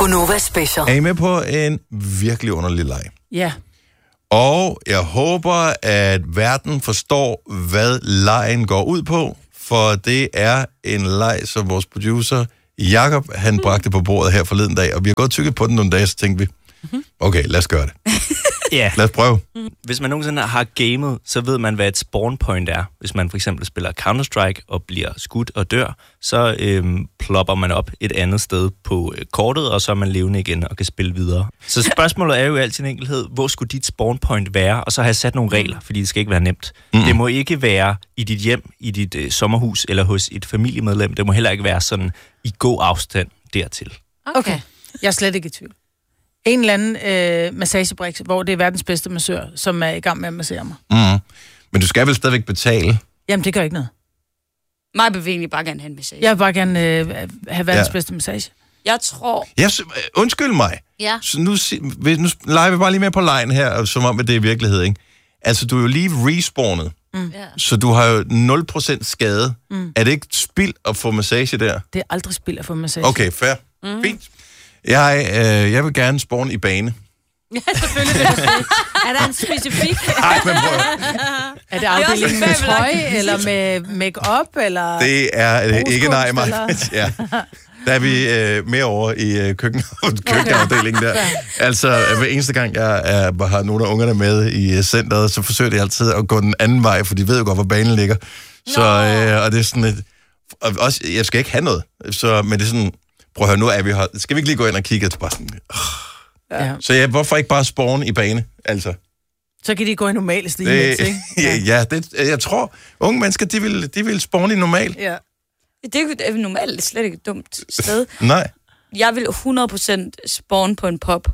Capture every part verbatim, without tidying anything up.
Gunova Special. Er I med på en virkelig underlig leg? Ja. Og jeg håber, at verden forstår, hvad legen går ud på, for det er en leg, som vores producer Jakob han bragte på bordet her forleden dag, og vi har gået tykket på den nogle dage, så tænkte vi, okay, lad os gøre det. Ja. Lad os prøve. Hvis man nogensinde har gamet, så ved man, hvad et spawn point er. Hvis man for eksempel spiller Counter-Strike og bliver skudt og dør, så øhm, plopper man op et andet sted på øh, kortet, og så er man levende igen og kan spille videre. Så spørgsmålet er jo i al sin enkelhed, hvor skulle dit spawn point være? Og så har jeg sat nogle regler, fordi det skal ikke være nemt. Mm. Det må ikke være i dit hjem, i dit øh, sommerhus eller hos et familiemedlem. Det må heller ikke være sådan i god afstand dertil. Okay. Jeg er slet ikke i tvivl. En eller anden øh, massagebrik, hvor det er verdens bedste massør, som er i gang med at massere mig. Mm. Men du skal vel stadigvæk betale? Jamen, det gør ikke noget. Mig vil egentlig bare gerne have en massage. Jeg vil bare gerne øh, have verdens Ja. bedste massage. Jeg tror... Ja, så, undskyld mig. Ja. Så nu, si- nu leger vi bare lige med på lejen her, som om at det er virkelighed, ikke? Altså, du er jo lige respawnet, Mm. så du har jo nul procent skade. Mm. Er det ikke spild at få massage der? Det er aldrig spild at få massage. Okay, fair. Mm. Fint. Jeg, øh, jeg vil gerne spawne i bane. Ja, selvfølgelig vil du det. Er der en specifik? Nej, men prøv. Er det afdelingen med tøj, eller med make-up, eller... Det er øh, ikke nej, mig. eller- Ja. Der er vi øh, mere over i øh, køkken, køkkenafdelingen der. Altså, hver eneste gang, jeg er, har nogle af ungerne med i øh, centret, så forsøger de altid at gå den anden vej, for de ved jo godt, hvor banen ligger. Så, øh, og det er sådan et... Og også, jeg skal ikke have noget, så, men det er sådan... Prøv at høre, nu er vi her. Skal vi ikke lige gå ind og kigge? Bare sådan, Ja. så ja, hvorfor ikke bare spawne i bane? Altså, Så kan de gå i normal stil, det, ikke? ja, ja det, jeg tror, unge mennesker, de vil, de vil spawne i normal. Ja. Det er jo normalt slet ikke et dumt sted. Nej. Jeg vil hundrede procent spawn på en pop.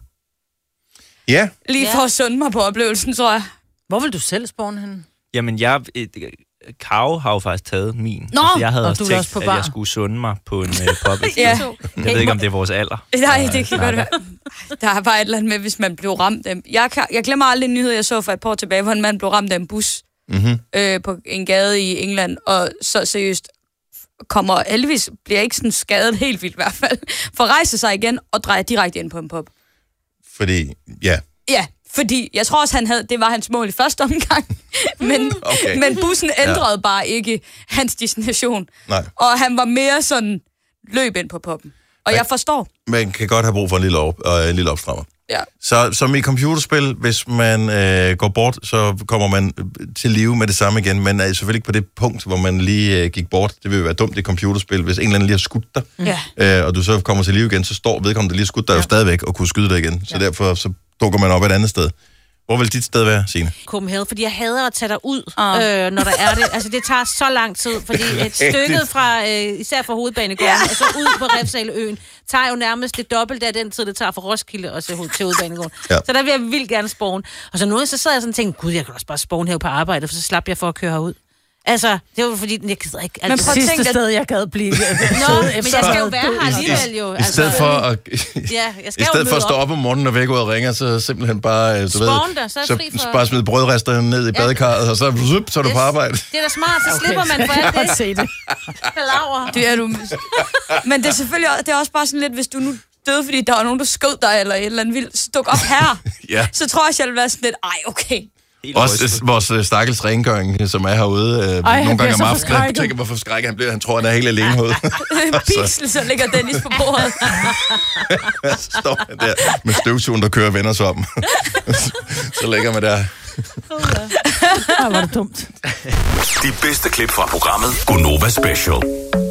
Ja. Lige Ja. for at sunde mig på oplevelsen, tror jeg. Hvor vil du selv spawne henne? Jamen, jeg... Et, Karo har jo faktisk taget min. Nå! Altså, jeg havde Og også du er tænkt, også på at bar. jeg skulle sunde mig på en uh, pop. Ja. Jeg ved ikke, om det er vores alder. Nej, det kan godt være. Der er bare et eller andet med, hvis man blev ramt af... Jeg, kan, jeg glemmer aldrig en nyhed, jeg så for et par år tilbage, hvor en mand blev ramt af en bus Mm-hmm. øh, på en gade i England, og så seriøst kommer heldigvis, bliver ikke sådan skadet helt vildt i hvert fald, for at rejse sig igen og dreje direkte ind på en pop. Fordi, ja. Ja, fordi jeg tror også, han havde, det var hans mål i første omgang, men, Okay. men bussen ændrede ja. bare ikke hans destination. Nej. Og han var mere sådan løb ind på poppen. Og Nej. jeg forstår. Man kan godt have brug for en lille, op, øh, en lille opstrammer. Ja. Så som i computerspil, hvis man øh, går bort, så kommer man til live med det samme igen, men er selvfølgelig ikke på det punkt, hvor man lige øh, gik bort. Det vil jo være dumt i computerspil, hvis en eller anden lige har skudt dig, Ja. øh, og du så kommer til live igen, så står vedkommende, der lige har skudt dig, ja. jo stadigvæk og kunne skyde dig igen. Så Ja. derfor så dukker man op et andet sted. Hvor vil dit sted være, Signe? Copenhagen, fordi jeg hader at tage dig ud, Ah. øh, når der er det. Altså, det tager så lang tid, fordi et stykke fra, øh, især fra hovedbanegården, ja. og så ud på Refshaleøen, tager jo nærmest det dobbelte af den tid, det tager fra Roskilde og til hovedbanegården. Ja. Så der vil jeg vildt gerne spawne. Og så nu så sad jeg sådan og tænkte, gud, jeg kan også bare spawne her på arbejde, for så slap jeg for at køre herud. Altså, det var fordi, jeg gider ikke... Men Altså, prøv at Sidste tænke, at- sted, jeg gad blive. Nå, men jeg skal jo være her alligevel jo. I stedet for at, Ja, jeg skal i stedet jo for at stå møde op om morgenen og vækkeuret ringer, så simpelthen bare, øh, du ved, Spawn dig, så er jeg så, fri for- så bare smid brødrester ned i badekarret, og så, zup, så er du på arbejde. Det er da smart, så slipper man for jeg alt kan godt det. se det. Palaver. Det er du. Men det er selvfølgelig også, det er også bare sådan lidt, hvis du nu døde, fordi der var nogen, der skød dig, eller et eller andet vildt stuk op her, Ja. så tror jeg, jeg vil være sådan lidt, ej, okay. Helt Også rystet. øh, vores øh, stakkels rengøring, som er herude øh, Ej, han nogle gange bliver om så aftenen. Jeg forskrækket. tænker, hvorfor forskrækket han bliver. Han tror, han er helt alene herude. Piksel, så ligger Dennis på bordet. Så står han der med støvsugen, der kører og vender sig om. Så ligger man der. Ej, var det dumt. De bedste klip fra programmet Gunova Special.